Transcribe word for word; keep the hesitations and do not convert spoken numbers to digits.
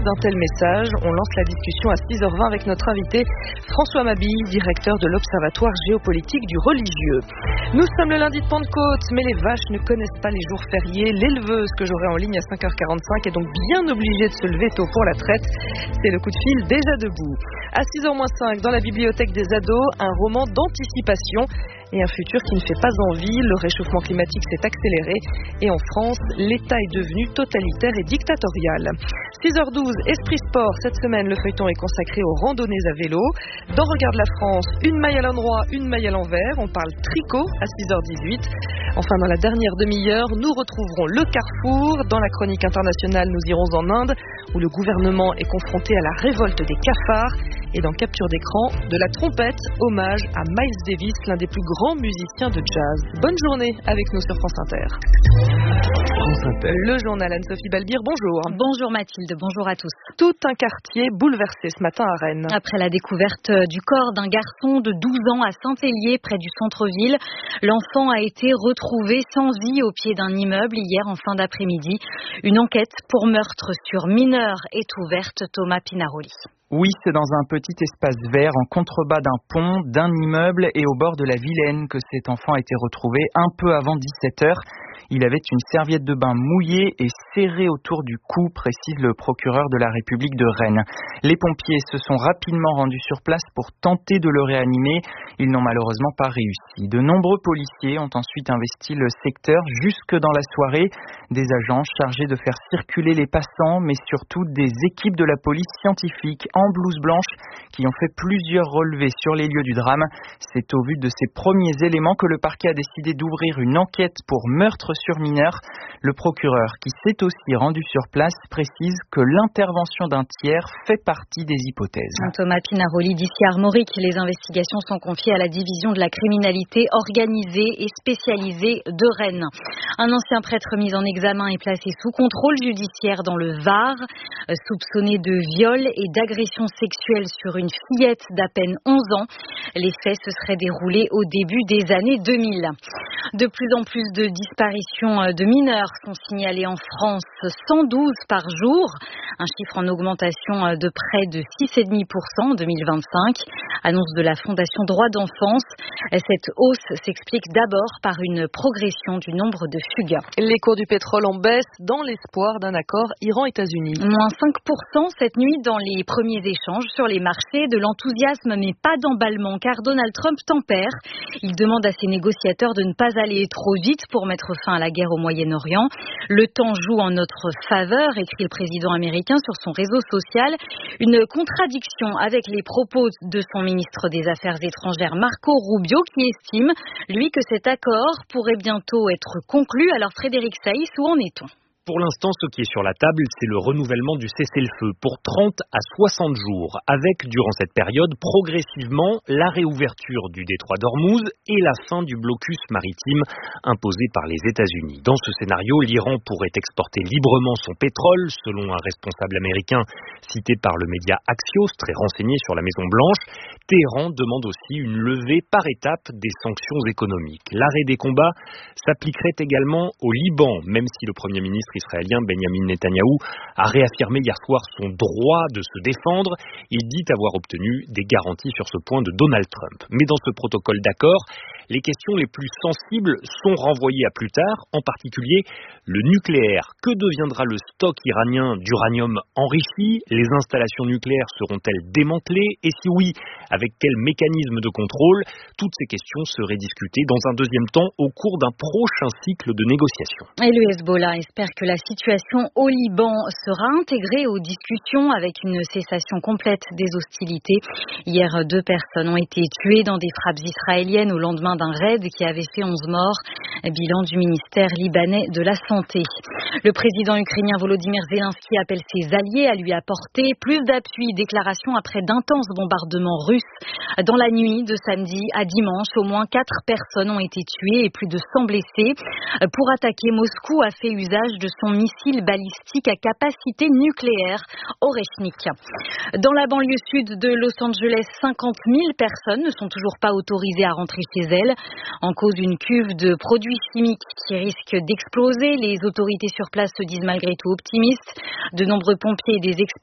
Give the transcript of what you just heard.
d'un tel message? On lance la discussion à six heures vingt avec notre invité François Mabille, directeur de l'Observatoire géopolitique du religieux. Nous sommes le lundi de Pentecôte, mais les vaches ne connaissent pas les jours fériés. L'éleveuse que j'aurai en ligne à cinq heures quarante-cinq est donc bien obligée de se lever tôt pour la traite. C'est le coup de fil déjà debout. À six heures moins cinq, dans la bibliothèque des ados, un roman d'anticipation et un futur qui ne fait pas envie. Le réchauffement climatique s'est accéléré et en France, l'État est devenu totalitaire et dictatorial. six heures douze, Esprit Sport. Cette semaine, le feuilleton est consacré aux randonnées à vélo. Dans Regarde la France, une maille à l'endroit, une maille à l'envers. On parle tricot à six heures dix-huit. Enfin, dans la dernière demi-heure, nous retrouverons le Carrefour. Dans la chronique internationale, nous irons en Inde, où le gouvernement est confronté à la révolte des cafards. Et dans Capture d'écran, de la trompette, hommage à Miles Davis, l'un des plus grands musiciens de jazz. Bonne journée avec nous sur France Inter. France Inter. Le journal Anne-Sophie Balbir, bonjour. Bonjour Mathilde, bonjour à tous. Tout un quartier bouleversé ce matin à Rennes. Après la découverte du corps d'un garçon de douze ans à Saint-Hélier, près du centre-ville, l'enfant a été retrouvé sans vie au pied d'un immeuble hier en fin d'après-midi. Une enquête pour meurtre sur mineur est ouverte. Thomas Pinaroli. Oui, c'est dans un petit espace vert en contrebas d'un pont, d'un immeuble et au bord de la Vilaine que cet enfant a été retrouvé un peu avant dix-sept heures. Il avait une serviette de bain mouillée et serrée autour du cou, précise le procureur de la République de Rennes. Les pompiers se sont rapidement rendus sur place pour tenter de le réanimer. Ils n'ont malheureusement pas réussi. De nombreux policiers ont ensuite investi le secteur jusque dans la soirée. Des agents chargés de faire circuler les passants, mais surtout des équipes de la police scientifique en blouse blanche qui ont fait plusieurs relevés sur les lieux du drame. C'est au vu de ces premiers éléments que le parquet a décidé d'ouvrir une enquête pour meurtre sur mineur. Le procureur, qui s'est aussi rendu sur place, précise que l'intervention d'un tiers fait partie des hypothèses. Thomas Pinaroli d'ici Armorique. Les investigations sont confiées à la division de la criminalité organisée et spécialisée de Rennes. Un ancien prêtre mis en examen est placé sous contrôle judiciaire dans le Var, soupçonné de viol et d'agression sexuelle sur une fillette d'à peine onze ans. Les faits se seraient déroulés au début des années deux mille. De plus en plus de disparitions de mineurs sont signalées en France, cent douze par jour, un chiffre en augmentation de près de six virgule cinq pour cent en deux mille vingt-cinq, annonce de la Fondation Droits d'enfance. Cette hausse s'explique d'abord par une progression du nombre de fugues. Les cours du pétrole en baisse dans l'espoir d'un accord Iran-États-Unis. Moins cinq pour cent cette nuit dans les premiers échanges sur les marchés, de l'enthousiasme mais pas d'emballement car Donald Trump tempère. Il demande à ses négociateurs de ne pas aller trop vite pour mettre fin à la guerre au Moyen-Orient. Le temps joue en notre faveur, écrit le président américain sur son réseau social. Une contradiction avec les propos de son ministre des Affaires étrangères Marco Rubio qui estime, lui, que cet accord pourrait bientôt être conclu. Alors Frédéric Saïs, où en est-on ? Pour l'instant, ce qui est sur la table, c'est le renouvellement du cessez-le-feu pour trente à soixante jours, avec, durant cette période, progressivement, la réouverture du détroit d'Ormuz et la fin du blocus maritime imposé par les États-Unis. Dans ce scénario, l'Iran pourrait exporter librement son pétrole, selon un responsable américain cité par le média Axios, très renseigné sur la Maison-Blanche. Téhéran demande aussi une levée par étapes des sanctions économiques. L'arrêt des combats s'appliquerait également au Liban, même si le Premier ministre israélien Benjamin Netanyahou a réaffirmé hier soir son droit de se défendre. Il dit avoir obtenu des garanties sur ce point de Donald Trump. Mais dans ce protocole d'accord, les questions les plus sensibles sont renvoyées à plus tard, en particulier le nucléaire. Que deviendra le stock iranien d'uranium enrichi? Les installations nucléaires seront-elles démantelées? Et si oui, avec quel mécanisme de contrôle? Toutes ces questions seraient discutées dans un deuxième temps au cours d'un prochain cycle de négociations. Et le Hezbollah espère que la situation au Liban sera intégrée aux discussions avec une cessation complète des hostilités. Hier, deux personnes ont été tuées dans des frappes israéliennes au lendemain d'un raid qui avait fait onze morts. Bilan du ministère libanais de la Santé. Le président ukrainien Volodymyr Zelensky appelle ses alliés à lui apporter plus d'appui. Déclaration après d'intenses bombardements russes. Dans la nuit de samedi à dimanche, au moins quatre personnes ont été tuées et plus de cent blessés. Pour attaquer, Moscou a fait usage de son missile balistique à capacité nucléaire Oreshnik. Dans la banlieue sud de Los Angeles, cinquante mille personnes ne sont toujours pas autorisées à rentrer chez elles. En cause d'une cuve de produits chimiques qui risque d'exploser. Les autorités sur place se disent malgré tout optimistes. De nombreux pompiers et des experts